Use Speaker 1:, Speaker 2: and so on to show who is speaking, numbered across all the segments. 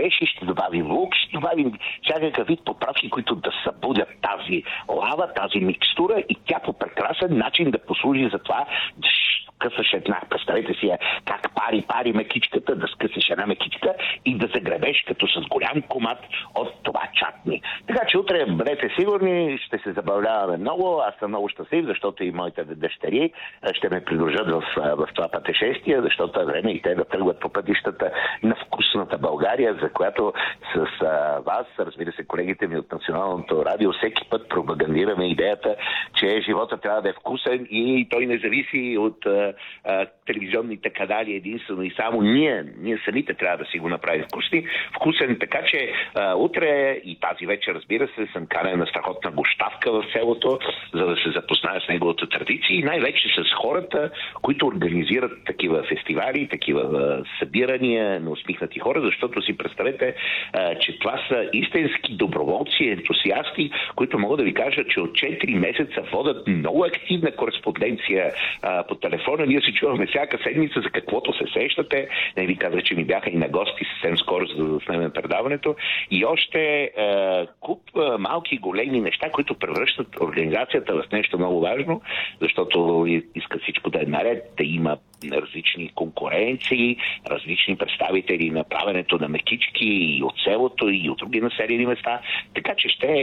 Speaker 1: ореши, ще добавим лук, ще добавим всякакъв вид подправки, които да събудят тази лава, тази микстура и тя по прекрасен начин да послужи за това да късаш една. Представете си как пари мекичката, да скъсаш една мекичка и да загребеш като с голям комат от това чатни. Така че утре бъдете сигурни, ще се забавляваме много. Аз съм много щастлив, защото и моите дъщери ще ме придружат в това пътешествие, защото е време и те да тръгват по пътищата на вкусната България, за която с вас, разбира се, колегите ми от Националното радио, всеки път пропагандираме идеята, че живота трябва да е вкусен и той не зависи от телевизионните канали единствено и само. Ние самите трябва да си го направим вкусен, така че утре и тази вечер, разбира се, съм канен на страхотна гощавка в селото, за да се запозная с неговата традиция и най-вече с хората, които организират такива фестивали, такива събирания на усмихнати хора, защото си представете, че това са истински доброволци, ентусиасти, които могат да ви кажат, че от 4 месеца водят много активна кореспонденция по телефона. Ние се чуваме всяка седмица за каквото се сещате. Не ви казах, че ми бяха и на гости съвсем скоро, за да заснемем предаването. И още куп малки и големи неща, които превръщат организацията в нещо много важно, защото искат всичко да е наред, да има различни конкуренции, различни представители на правенето на мекички и от селото, и от други населени места. Така че ще е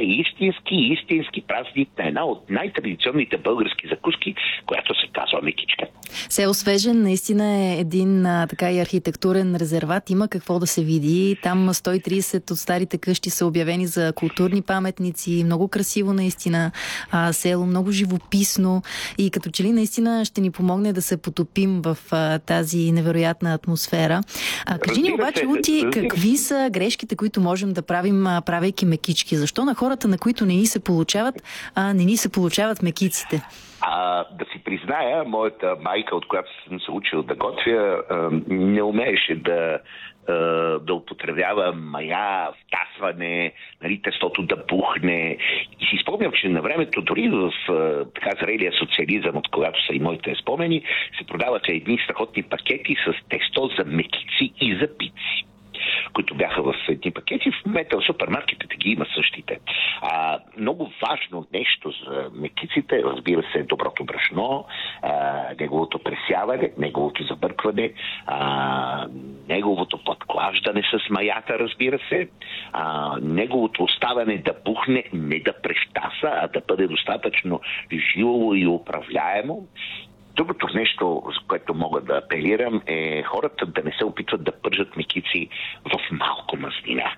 Speaker 1: истински празник на една от най-традиционните български закуски, която се казва мекичка.
Speaker 2: Село Свежен наистина е един така и архитектурен резерват. Има какво да се види. Там 130 от старите къщи са обявени за културни паметници. Много красиво наистина село, много живописно и като че ли наистина ще ни помогне да се потопим в тази невероятна атмосфера. Кажи ни обаче, Ути, какви са грешките, които можем да правим, правейки мекички? Защо на хората, на които не ни се получават, не ни се получават мекиците?
Speaker 1: Да си призная, моята майка, от която съм се учил да готвя, не умееше да употребява мая, втасване, нали, тестото да пухне. И си спомням, че на времето, дори в така зрелия социализъм, от когато са и моите спомени, се продаваха едни страхотни пакети с тесто за мекици и за пици, които бяха в едни пакети. В момента в супермаркетите ги има същите. Много важно нещо за мекиците, разбира се, доброто брашно, неговото пресяване, неговото забъркване, неговото подклаждане с маята, разбира се, неговото оставане да пухне, не да прещаса, а да бъде достатъчно жило и управляемо. Другото нещо, за което мога да апелирам, е хората да не се опитват да пържат мекици в малко мазнина.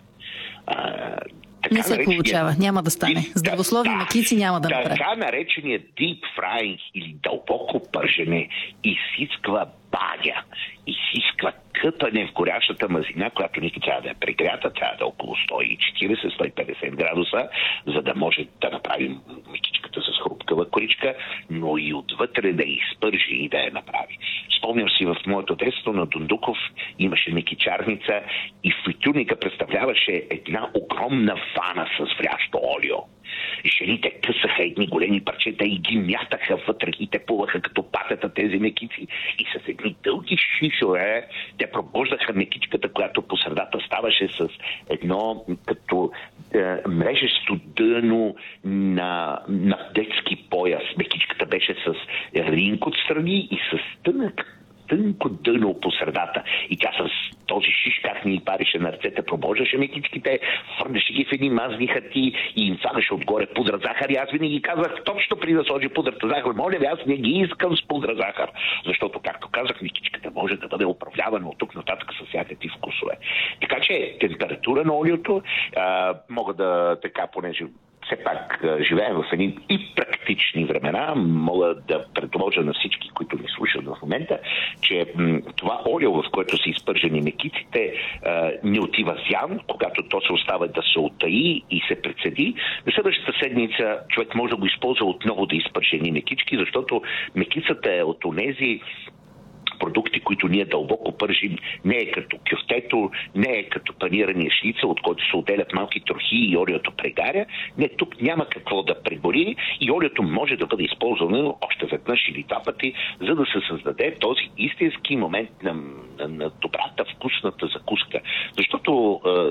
Speaker 2: Не се получава, няма да стане. Здравословни мекици няма да направи.
Speaker 1: Така нареченият deep frying или дълбоко пържене изисква баня, изисква къпане в горящата мазнина, която никак трябва да е прегрята, трябва да е около 140-150 градуса, за да може да направим мекичката с хрупкава коричка, но и отвътре да я изпържи и да я направи. Спомням си, в моето детство на Дундуков имаше мекичарница и фритюрника представляваше една огромна вана с врящо олио. Жените късаха едни големи парчета и ги мятаха вътре и те плуваха като патета тези мекици и с едни дълги шишове те пробождаха мекичката, която по средата ставаше с едно като мрежесто дъно на детски пояс. Мекичката беше с ринг отстрани и с тънко дъно по средата. И тя с този шиш, как ни парише на ръцете, пробождаше мекичките, фърнеше ги в едни мазни хати и им слагаше отгоре пудра захар. И аз винаги казах, точно при да сложи пудрата захар, моля ви, аз не ги искам с пудра захар. Защото, както казах, мекичката може да бъде управлявана от тук нататък с всякакви вкусове. Така че температура на олиото мога да така, понеже все пак живеем в едни и практични времена, мога да предложа на всички, които ни слушат в момента, че това олио, в което са изпържени мекиците, не отива зян, когато то се остава да се оттаи и се прецеди. На следващата седмица човек може да го използва отново да изпържени мекички, защото мекицата е от онези продукти, които ние дълбоко пържим, не е като кюфтето, не е като панирания шлицел, от който се отделят малки трохи и олиото прегаря. Не, тук няма какво да прегори и олиото може да бъде използвано още веднъж или два пъти, за да се създаде този истински момент на добрата, вкусната закуска. Защото